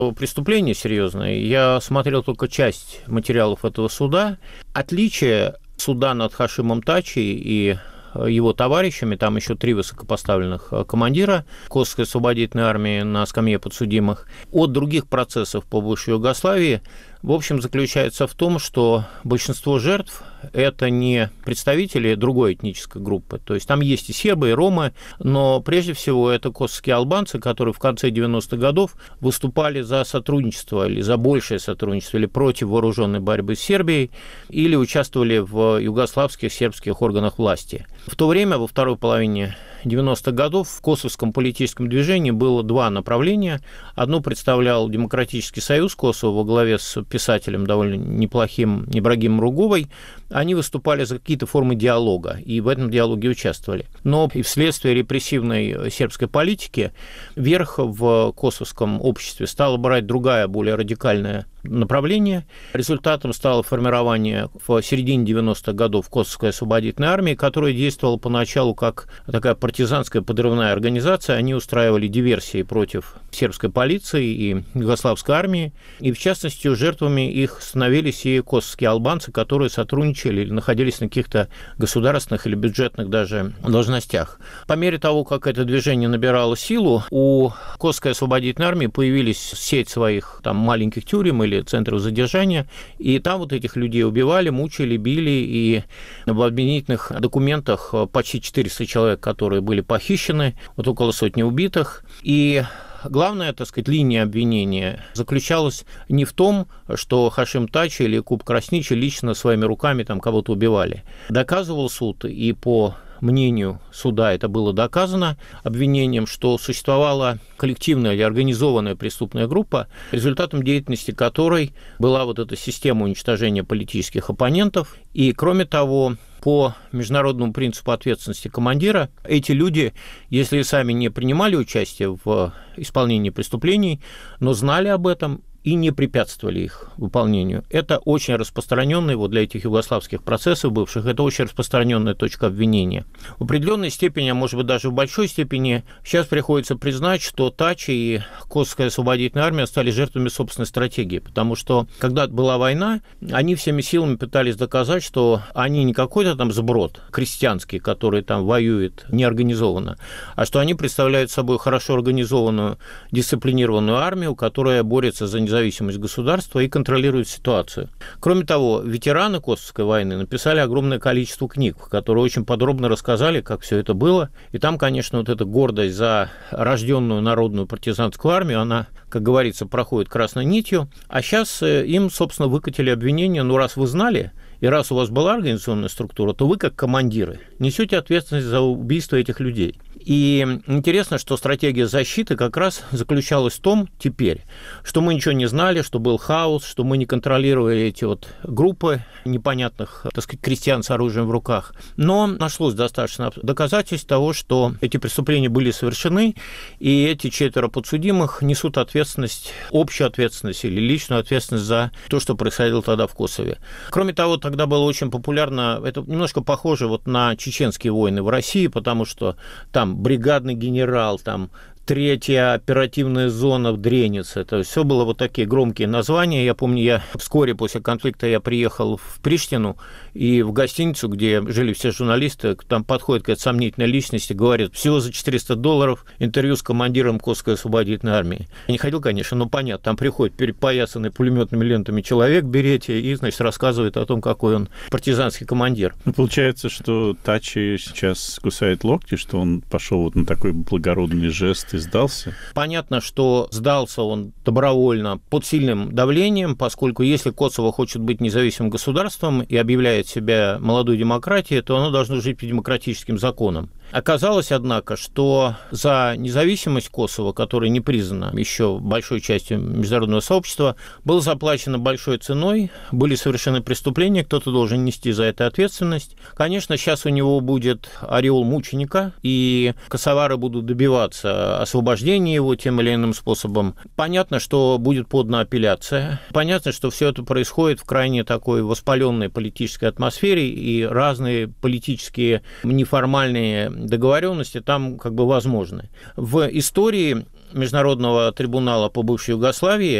Преступление серьезное. Я смотрел только часть материалов этого суда. Отличие суда над Хашимом Тачи и его товарищами, там еще 3 высокопоставленных командира Косовской освободительной армии на скамье подсудимых, от других процессов по бывшей Югославии, в общем, заключается в том, что большинство жертв – это не представители другой этнической группы. То есть там есть и сербы, и ромы, но прежде всего это косовские албанцы, которые в конце 90-х годов выступали за сотрудничество или за большее сотрудничество, или против вооруженной борьбы с Сербией, или участвовали в югославских сербских органах власти. В то время, во второй половине 90-х годов в косовском политическом движении было 2 направления. Одно представлял Демократический союз Косово во главе с писателем довольно неплохим Ибрагимом Руговой. Они выступали за какие-то формы диалога, и в этом диалоге участвовали. Но и вследствие репрессивной сербской политики верх в косовском обществе стало брать другая, более радикальная направление. Результатом стало формирование в середине 90-х годов Косовской освободительной армии, которая действовала поначалу как такая партизанская подрывная организация. Они устраивали диверсии против сербской полиции и югославской армии. И, в частности, жертвами их становились и косовские албанцы, которые сотрудничали или находились на каких-то государственных или бюджетных даже должностях. По мере того, как это движение набирало силу, у Косовской освободительной армии появились сеть своих там маленьких тюрем или центров задержания, и там вот этих людей убивали, мучили, били, и в обвинительных документах почти 400 человек, которые были похищены, вот около сотни убитых. И главная, так сказать, линия обвинения заключалась не в том, что Хашим Тачи или Якуб Красничи лично своими руками там кого-то убивали. Доказывал суд, и по мнению суда это было доказано обвинением, что существовала коллективная или организованная преступная группа, результатом деятельности которой была вот эта система уничтожения политических оппонентов. И, кроме того, по международному принципу ответственности командира, эти люди, если и сами не принимали участие в исполнении преступлений, но знали об этом и не препятствовали их выполнению. Это очень распространенный, вот для этих югославских процессов бывших, это очень распространенная точка обвинения. В определенной степени, а может быть даже в большой степени, сейчас приходится признать, что Тачи и Косовская освободительная армия стали жертвами собственной стратегии, потому что, когда была война, они всеми силами пытались доказать, что они не какой-то там сброд крестьянский, который там воюет неорганизованно, а что они представляют собой хорошо организованную, дисциплинированную армию, которая борется за независимость государства и контролирует ситуацию. Кроме того, ветераны Косовской войны написали огромное количество книг, которые очень подробно рассказали, как все это было. И там, конечно, вот эта гордость за рожденную народную партизанскую армию, она, как говорится, проходит красной нитью. А сейчас им, собственно, выкатили обвинение: ну, раз вы знали, и раз у вас была организационная структура, то вы, как командиры, несете ответственность за убийство этих людей. И интересно, что стратегия защиты как раз заключалась в том теперь, что мы ничего не знали, что был хаос, что мы не контролировали эти вот группы непонятных, так сказать, крестьян с оружием в руках. Но нашлось достаточно доказательств того, что эти преступления были совершены, и эти 4 подсудимых несут ответственность, общую ответственность или личную ответственность за то, что происходило тогда в Косове. Кроме того, тогда было очень популярно, это немножко похоже вот на чеченские войны в России, потому что там бригадный генерал, там 3-я оперативная зона в Дренице. Это все было вот такие громкие названия. Я помню, вскоре после конфликта я приехал в Приштину, и в гостиницу, где жили все журналисты, там подходит какая-то сомнительная личность и говорит: всего за $400 интервью с командиром Косовской освободительной армии. Я не ходил, конечно, но понятно, там приходит перепоясанный пулеметными лентами человек в берете и, значит, рассказывает о том, какой он партизанский командир. Ну, получается, что Тачи сейчас кусает локти, что он пошел вот на такой благородный жест и сдался? Понятно, что сдался он добровольно под сильным давлением, поскольку если Косово хочет быть независимым государством и объявляет себя молодой демократией, то оно должно жить по демократическим законам. Оказалось, однако, что за независимость Косово, которая не признана еще большой частью международного сообщества, было заплачено большой ценой, были совершены преступления, кто-то должен нести за это ответственность. Конечно, сейчас у него будет ореол мученика, и косовары будут добиваться освобождения его тем или иным способом. Понятно, что будет подана апелляция. Понятно, что все это происходит в крайне такой воспаленной политической атмосфере, и разные политические неформальные договоренности там как бы возможны. В истории Международного трибунала по бывшей Югославии